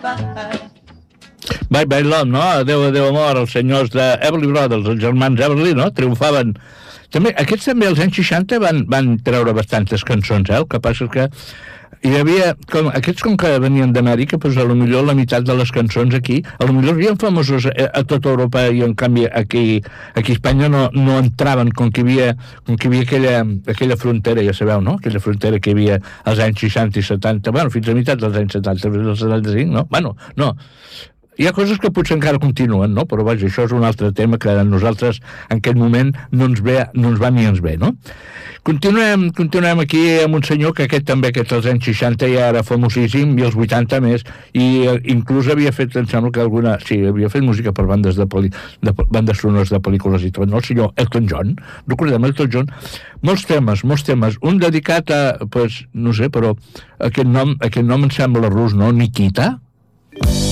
Bye Bye Love, no? Adéu, adéu amor, els senyors de Everly Brothers, els germans Everly, no? Triomfaven. També, aquests també als anys 60 van treure bastantes cançons, el que passa és que hi havia, aquests com que venien d'Amèrica, doncs potser la meitat de les cançons aquí, potser havien famosos a tota Europa i en canvi aquí a Espanya no entraven, com que hi havia aquella frontera, ja sabeu, no? Aquella frontera que hi havia als anys 60 i 70, bueno, fins a meitat dels anys 70, fins als 75, no? Bueno, no. Hi ha coses que potser encara continuen, no? Però vaja, això és un altre tema que a nosaltres en aquest moment no ens va ni ens ve, no? Continuem aquí amb un senyor que aquest als anys 60 ja era famosíssim i als 80 més, i inclús havia fet, em sembla que havia fet música per bandes bandes sonores de pel·lícules i tot, no? El senyor Elton John, recordem Elton John, molts temes, un dedicat a, pues, no sé, però aquest nom em sembla rus, no? Nikita,